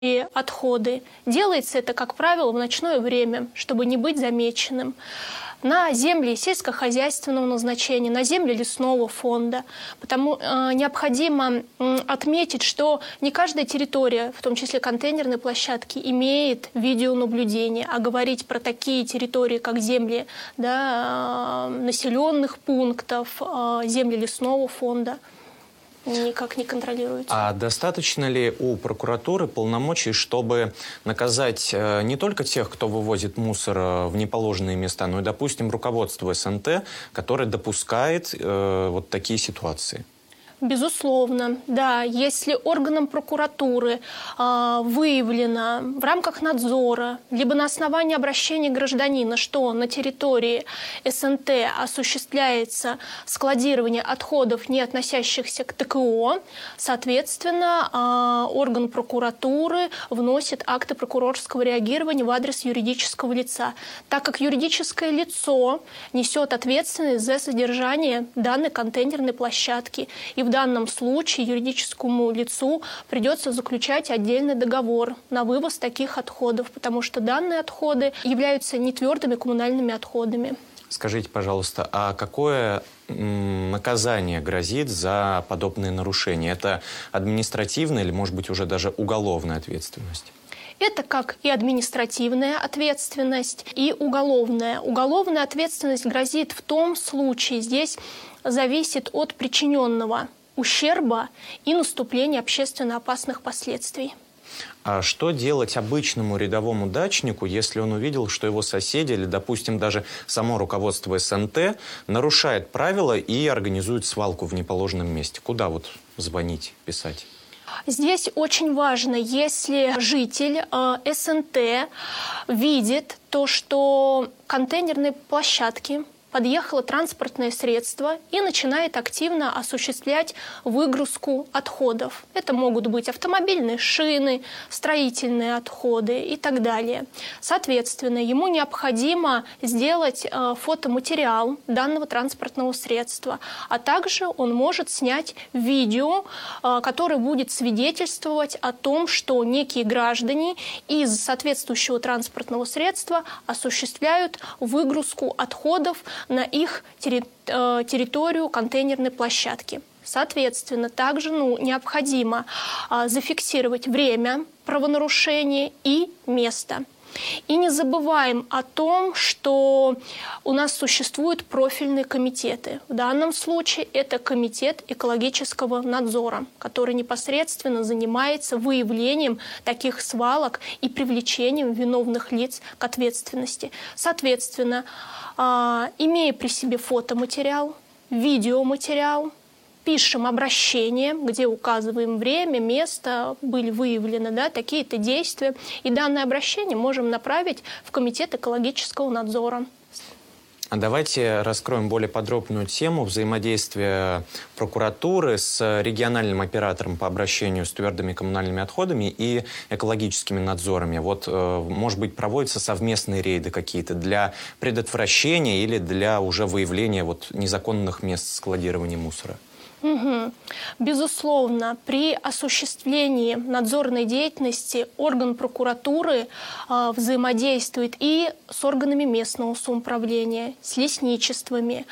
и отходы. Делается это, как правило, в ночное время, чтобы не быть замеченным. На земли сельскохозяйственного назначения, на земли лесного фонда. Потому необходимо отметить, что не каждая территория, в том числе контейнерные площадки, имеет видеонаблюдение. А говорить про такие территории, как земли, да, населенных пунктов, земли лесного фонда, никак не контролируется. А достаточно ли у прокуратуры полномочий, чтобы наказать не только тех, кто вывозит мусор в неположенные места, но и, допустим, руководство СНТ, которое допускает вот такие ситуации? Безусловно, да. Если органам прокуратуры выявлено в рамках надзора, либо на основании обращения гражданина, что на территории СНТ осуществляется складирование отходов, не относящихся к ТКО, соответственно, орган прокуратуры вносит акты прокурорского реагирования в адрес юридического лица, так как юридическое лицо несет ответственность за содержание данной контейнерной площадки. И в данном случае юридическому лицу придется заключать отдельный договор на вывоз таких отходов, потому что данные отходы являются нетвердыми коммунальными отходами. Скажите, пожалуйста, а какое наказание грозит за подобные нарушения? Это административная или, может быть, уже даже уголовная ответственность? Это как и административная ответственность, и уголовная. Уголовная ответственность грозит в том случае, здесь зависит от причиненного ущерба и наступления общественно опасных последствий. А что делать обычному рядовому дачнику, если он увидел, что его соседи или, допустим, даже само руководство СНТ нарушает правила и организует свалку в неположенном месте? Куда вот звонить, писать? Здесь очень важно, если житель СНТ видит то, что контейнерные площадки подъехало транспортное средство и начинает активно осуществлять выгрузку отходов. Это могут быть автомобильные шины, строительные отходы и так далее. Соответственно, ему необходимо сделать фотоматериал данного транспортного средства, а также он может снять видео, которое будет свидетельствовать о том, что некие граждане из соответствующего транспортного средства осуществляют выгрузку отходов на их территорию контейнерной площадки. Соответственно, также необходимо зафиксировать время правонарушения и место. И не забываем о том, что у нас существуют профильные комитеты. В данном случае это комитет экологического надзора, который непосредственно занимается выявлением таких свалок и привлечением виновных лиц к ответственности. Соответственно, имея при себе фотоматериал, видеоматериал, пишем обращение, где указываем время, место, были выявлены такие-то действия. И данное обращение можем направить в комитет экологического надзора. А давайте раскроем более подробную тему взаимодействия прокуратуры с региональным оператором по обращению с твердыми коммунальными отходами и экологическими надзорами. Вот, может быть, проводятся совместные рейды какие-то для предотвращения или для уже выявления незаконных мест складирования мусора? Угу. Безусловно, при осуществлении надзорной деятельности орган прокуратуры взаимодействует и с органами местного самоуправления, с лесничествами,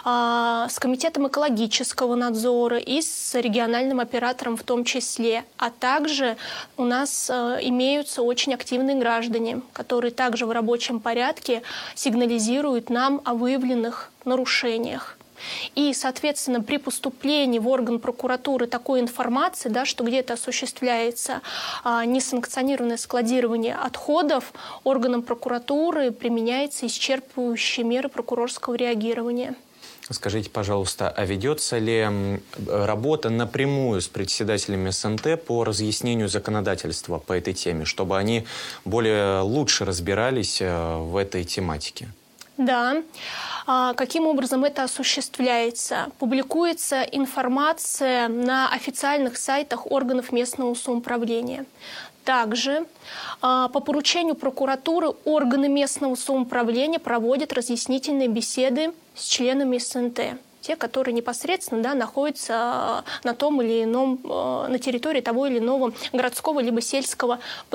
с комитетом экологического надзора и с региональным оператором в том числе. А также у нас имеются очень активные граждане, которые также в рабочем порядке сигнализируют нам о выявленных нарушениях. И, соответственно, при поступлении в орган прокуратуры такой информации, что где-то осуществляется несанкционированное складирование отходов, органам прокуратуры применяются исчерпывающие меры прокурорского реагирования. Скажите, пожалуйста, а ведется ли работа напрямую с председателями СНТ по разъяснению законодательства по этой теме, чтобы они лучше разбирались в этой тематике? Да. Каким образом это осуществляется? Публикуется информация на официальных сайтах органов местного самоуправления. Также по поручению прокуратуры органы местного самоуправления проводят разъяснительные беседы с членами СНТ. те, которые непосредственно, да, находятся на том или ином, на территории того или иного городского либо сельского